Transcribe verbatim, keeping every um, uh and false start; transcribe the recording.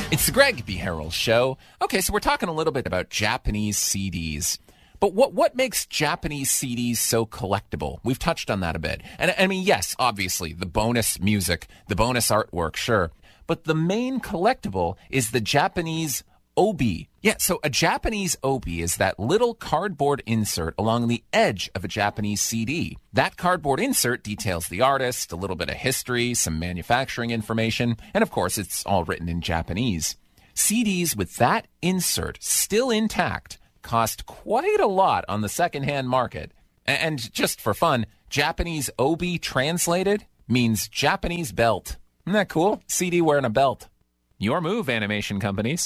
It's the Greg B. Harrell Show. Okay, so we're talking a little bit about Japanese C Ds. But what what makes Japanese C Ds so collectible? We've touched on that a bit. And I mean, yes, obviously, the bonus music, the bonus artwork, sure. But the main collectible is the Japanese obi. Yeah, so a Japanese obi is that little cardboard insert along the edge of a Japanese C D. That cardboard insert details the artist, a little bit of history, some manufacturing information, and of course, it's all written in Japanese. C Ds with that insert still intact cost quite a lot on the secondhand market. And just for fun, Japanese obi translated means Japanese belt. Isn't that cool? C D wearing a belt. Your move, animation companies.